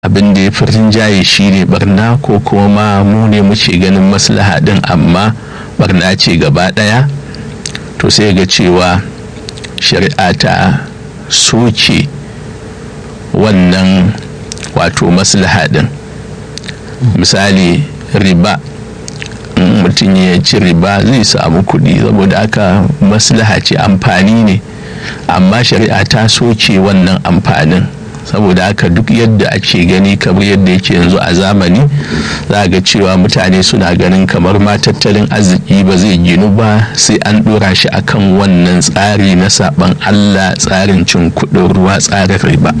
abin da ya fi rinjaye shi ne barna, ko kuma ma mu ne muke ganin maslaha din amma barna ce gaba ɗaya, to sai ga cewa shari'a ta soke wannan wato maslaha din. Misali riba, mutum ya ci riba zai samu kuɗi, saboda haka maslaha ce, amfani ne, amma shari'a ta soke wannan amfanin. Saboda haka duk yadda ake gani kamar yadda yake yanzu a zamani, za ga cewa mutane suna ganin kamar ma tattalin arziki ba zai ginu ba sai an dora shi akan wannan tsari na saban Allah, tsarin cin kuɗin ruwa, tsarin riba.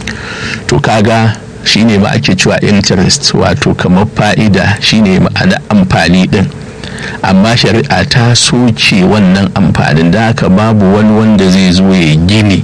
To kaga shine ma ake cewa interest, wato kamar fa'ida, shine ma'ana amfani din, amma shari'a ta soke wannan amfanin. Da haka babu wani wanda zai zo ya gini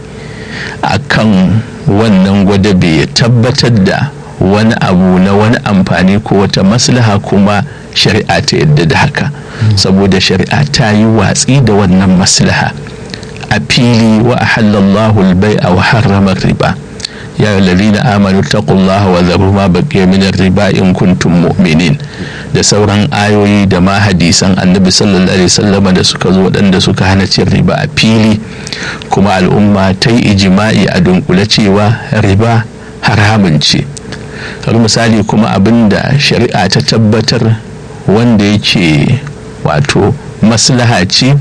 akan wannan gwadabe ya tabbatar da wani abu na wani amfani ko wata maslaha kuma shari'a ta yadda da haka, saboda shari'a ta yi watsi da wannan maslaha a fili. Wa ahallallahu al-bai'a wa harrama riba, ya ayyuhallazina amanu taqullaha wa dharu ma baqiya min riba in kuntum mu'minin, da sauran ayoyi da ma hadisan annabi sallallahu alaihi wasallam da suka zo waɗanda suka hana cin riba a fili, kuma al'umma ta yi ijma'i a dunkule cewa riba haramun ce. har misali kuma abin da shari'a ta tabbatar wanda yake wato maslaha ce,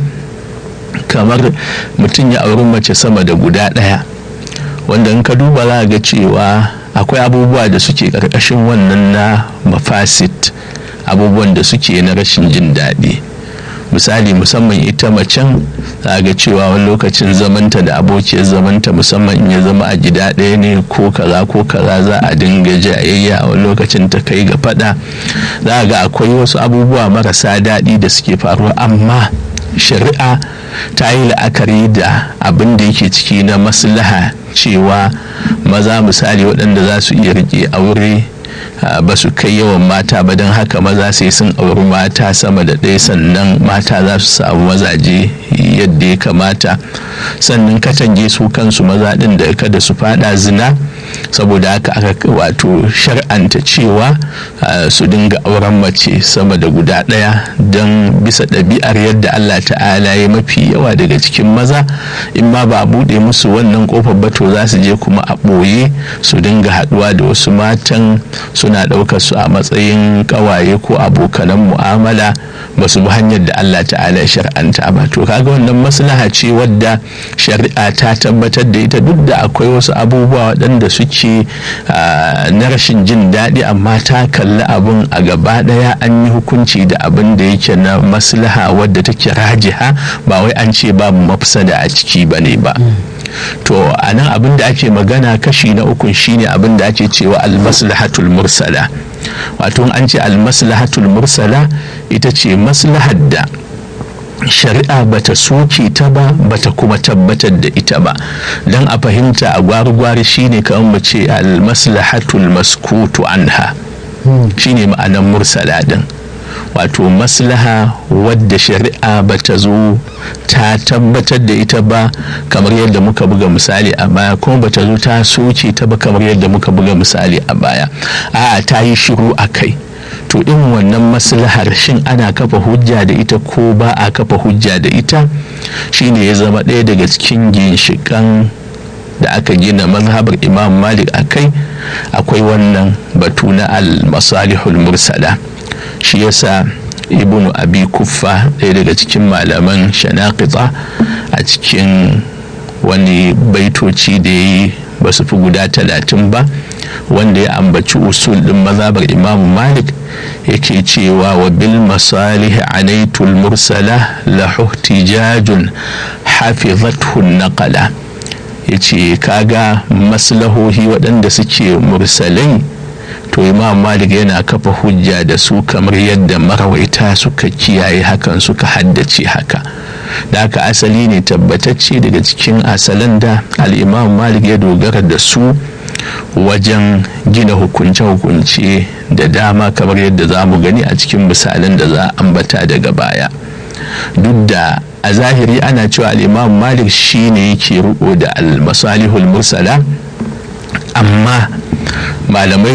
kamar mutum ya auri mace sama da guda ɗaya, wanda in ka duba za ga cewa akwai abubuwa da suke ƙarƙashin wannan na mafasit, abubuwan da suke na rashin jin daɗi. Misali, musamman ita macen za ga cewa wani lokacin zamanta da abokiyar zamanta, musamman in ya zama a gida ɗaya ne ko kaza za a dinga jayayya, a wani lokacin ta kai ga faɗa. Za ga akwai wasu abubuwa marasa daɗi da suke faruwa, amma shari'a ta yi la'akari da abin da yake ciki na maslaha, cewa maza misali waɗanda za su iya riƙe aure ba su kai yawan mata ba, don haka maza sai sun auri mata sama da ɗaya, sannan mata za su samu mazaje yadda ya kamata. Sannan katange su kansu maza ɗin da kada su fada zina, saboda haka aka wato shar'anta cewa su dinga auren mace sama da guda ɗaya, don bisa ɗabi'ar yadda Allah ta'ala ya mafi yawa daga cikin maza in ma ba a buɗe musu wannan ƙofar ba, to za su je kuma a ɓoye su dinga haɗuwa da wasu matan, suna ɗaukar su a matsayin ƙawaye ko abokanan mu'amala, ba su bi hanyar da Allah ta'ala ya shar'anta ba. To kaga wannan maslaha ce wadda shari'a ta tabbatar da ita, duk da akwai wasu abubuwa waɗanda suke na rashin jin daɗi, amma ta kalli abin a gaba ɗaya, an yi hukunci da abin da yake na maslaha wadda take rajiha, ba wai an ce babu mafsada a ciki bane ba. To a nan abin da ake magana kashi na uku shine abin da ake cewa almaslahatul mursala. Wato an ce almaslahatul mursala ita ce maslahar da shari'a bata soke ta ba, bata kuma tabbatar da ita ba. Dan a fahimta a gwari-gwari shine kamar mu ce almaslahatul maskutu anha, shine ma'anar mursala din. Wato maslaha wadda shari'a bata zo ta tabbatar da ita ba, kamar yadda muka buga misali a baya, kuma bata zo ta soke ta ba kamar yadda muka buga misali a baya. A'a, ta yi shiru a kai. To in wannan maslahar shin ana kafa hujja da ita ko ba a kafa hujja da ita, shine ya zama ɗaya daga cikin ginshiƙan da aka gina mazhabar Imam Malik a kai. Akwai wannan batu na al-masalihul mursala. Shi yasa ibnu abi kuffa, ɗaya daga cikin malaman shanaqita, a cikin wani baitoci da yayi ba su fi guda 30 ba, wanda ya ambaci usul din mazhabar Imam Malik, yake cewa wa bil masalih anaitul mursala la ihtijajun hafizathu naqala. Yace kaga maslahohi waɗanda suke mursalai, to Imam Malik yana kafa hujja da su kamar yadda marawaita suka kiyaye hakan, suka haddace haka. Da haka asali ne tabbatacce daga cikin asalan da al-Imam Malik ya dogara da su wajen gina hukunce-hukunce da dama, kamar yadda za mu gani a cikin misalan da za a ambata daga baya. Duk da a zahiri ana cewa al-Imam Malik shine yake riko da al-masalihul mursala, amma malamai